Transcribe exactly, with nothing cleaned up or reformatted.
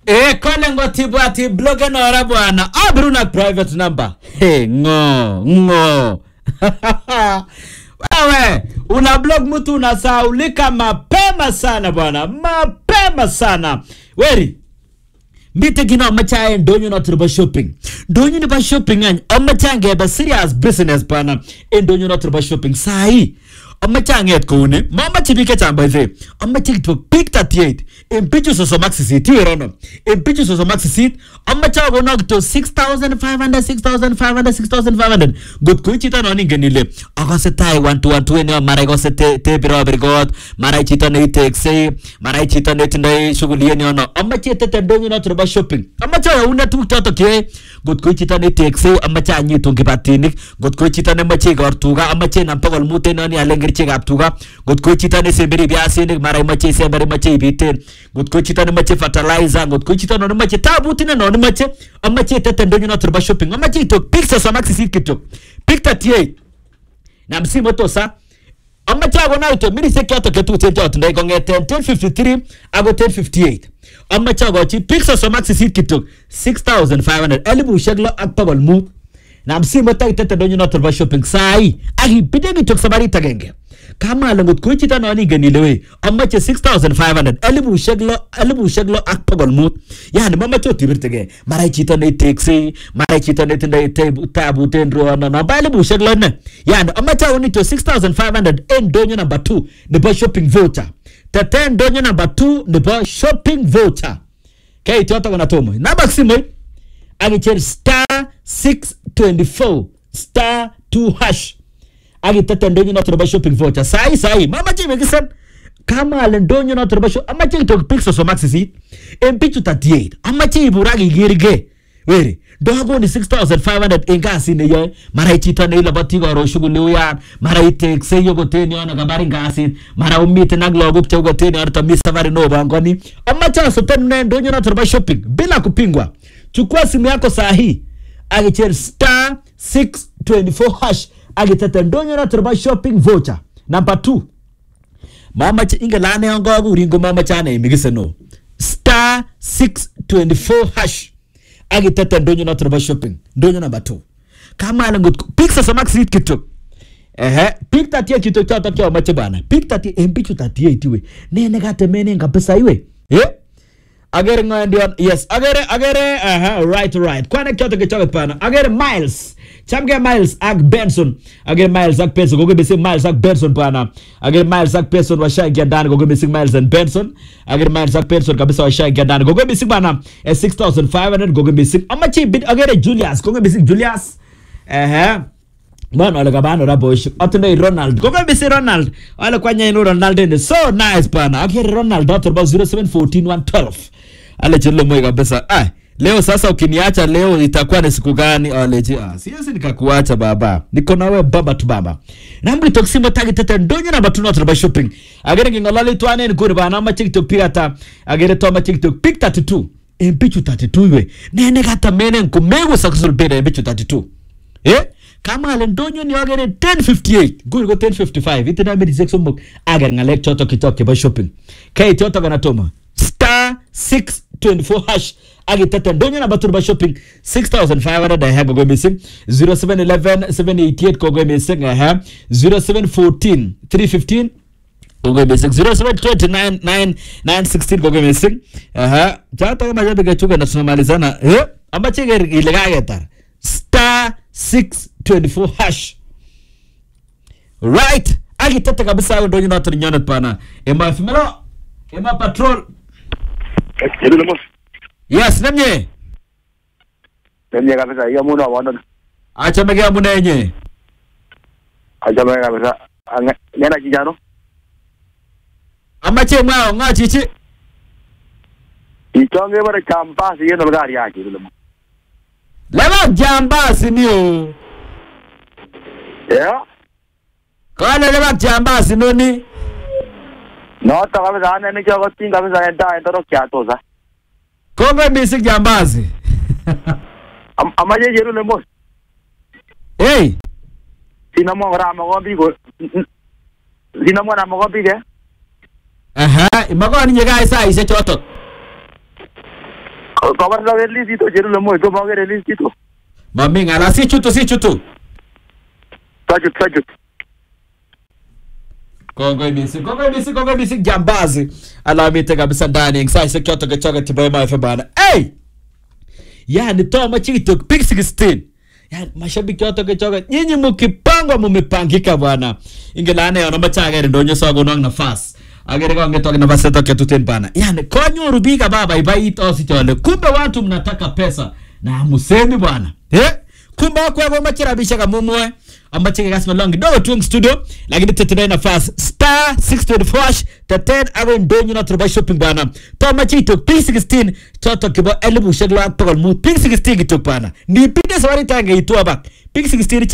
Eh, kole ngoti bwati blog enora bwana. Abruna private number. Hey, ngo, ngo. Wewe, una blog mtu unasaulika mapema sana bwana. Mapema sana. Weri. Mbite gina machae ndonyo na turba shopping. Ndonyo ni ba shopping any. Omachange ba serious business bwana. Ndonyo na turba shopping. Sahi. Omachange kone. Mama chibike chamba ze. Omachange to pick thirty-eight. Impichu so so maxi seat. Tiwerono. Impichu so so maxi seat. Omachange go to six thousand five hundred, six thousand five hundred, six thousand five hundred. Good kuichita noni genile. Ako se tai one to one to ene. Mara go se te te biro birgot. Mara chita ne taxi. Mara chita ne tindai shuguli ene ono. Omachange tete ndonyo na turba shopping. Amacha una tu toto ke god ko chita ne taxi amacha nyi to ngibatinik god ko chita ne mache gortuga amache na pagol mute no ni alengir che gaptuga god ko chita ne seberi biasinik mara mache seberi mache ibite god ko chita ne mache fertilizer god ko chita no ne mache tabutine no ne mache amache tete ndonyo na turba shopping amache to pixel so maxi sit kito pick thirty-eight na msimo to sa amacha go na to miri se kyoto ketu tete to ndai ngeten ten fifty-three ago ten fifty-eight Amacha go chi pixel so maxi sit kito six thousand five hundred elibu shaglo akpabal mu na msimo tai tete ndonyo na turba shopping sai agi bidegi tok sabari tagenge kama langut ko chita no ni ganilewe amacha six thousand five hundred elibu shaglo elibu shaglo akpabal mu yani mama cho tibirtege mara chita ne taxi mara chita ne tindai tabu tendro na na elibu shaglo ne yani amacha oni to six thousand five hundred en ndonyo number two ne ba shopping voucher tete ndonyo number two ne ba shopping voucher kay toto wana tomo na maximo agicher star six twenty-four star two hash agi tete ndonyo na turba shopping voucher sai sai mama chime kisen kama ale ndonyo na turba shopping ama chike to pixel so maxi seat empichu thirty-eight ama chike buragi girige weri dogo ni six thousand five hundred ingasi ne ye mara ichita ne la batigo ro shuguli uyan mara ite seyo goteni ona gabari ngasi mara umite naglogo pte goteni arta misavari no bangoni ama cha so tenne ndonyo na turba shopping bila kupingwa chukua simu yako sahi agicher star six twenty-four hash agitete ndonyo na turba shopping voucher number two mama cha ingelane ngo uringo mama cha na imigiseno star six twenty-four hash agitete ndonyo na turba shopping ndonyo number two kama alangut pixel so maxi kito ehe pick thirty-eight kito toto kwa mache bana pick thirty empichu thirty-eight we nene gate mene ngapesa iwe eh agere ngandion yes agere agere aha right right kwana kyoto kechoke pana agere Miles chamge Miles ag Benson agere Miles ag Benson gogo bese Miles ag Benson pana agere Miles ag Benson washaingia ndani gogo bese Miles and Benson agere Miles ag Benson kabisa washaingia ndani gogo bese bana six thousand five hundred gogo bese amachi bid agere Julius gogo bese Julius aha Mano wale kabano rabosh Atunde Ronald Gogo bisi Ronald Wale kwanya ino Ronald ene So nice pana Akiri Ronald Daughter ba zero seven one four one twelve Ale chilo mwe kabisa Ah leo sasa ukiniacha leo itakuwa ni siku gani Wale ah siyesi nikakuacha baba Niko nawe baba tu baba Nambri toksimo tagi tete Ndonyo na batu notra ba shopping Agere ngingolali tuwane ni kuri bana Ama TikTok pigata Agere to ama TikTok Pick thirty-two Empichu thirty-two iwe Nene gata mene nkumego sakusul beda Empichu thirty-two Eh kama ale ndonyo ni agere ten fifty-eight guri go ten fifty-five itina medi sexo mok agere ngalek choto kitoke ba shopping kay choto kana toma star six twenty-four hash agi tete ndonyo na batur ba shopping six thousand five hundred I have go missing zero seven one one seven eight eight go missing I have zero seven one four three one five go missing zero seven two nine nine nine one six go missing aha chato kama jabe gachuga na tunamalizana eh ambache ile gageta star six twenty-four hash right agitete kabisa ndonyo na tunyana pana ema fimelo ema patrol yes namye namye kabisa ya muna wana acha mega muna yenye acha mega kabisa nena kijano amache mwao ngachi chi itonge bara campus yeno gari yake lemo lema jambasi niyo yeah kana lema jambasi noni no ta kabisa nene kwa tinga kabisa nda ndoro kyato za kongo misik jambasi amaje jeru lemo hey sina mo rama go bigo sina mo rama go bige aha imagoni nyega isa ise choto Kabar la release ito jeru le mo ito bagay release ito. Mami ngala si chutu si chutu. Sajut sajut. Kongo misi, kongo misi, kongo misi jambazi. Alamite kabisa ndani ngisa sekyoto kechoka tibaye mafe bana. Hey! Yani toa machito pick sixteen. Yani mashabiki wote kechoka nyinyi mkipangwa mmepangika bwana. Ingelane yana machaga ndonyo sogo nong nafasi. Agere kwa ngetoka nafasi yetu ketuten bana. Yani konyo rubika baba ibai tosi chole. Kumbe watu mnataka pesa na musemi bwana. Eh? Kumbe kwa kwa machira bishaka mumwe. Ambache kasma longi do twing studio lakini tetene nafasi star six twenty-four hash teten awe ndonyo na turba shopping bana to machito P sixteen toto kibo elibu shagla tokol mu P sixteen kitok bana ni pinde sawari tange itu abak P sixteen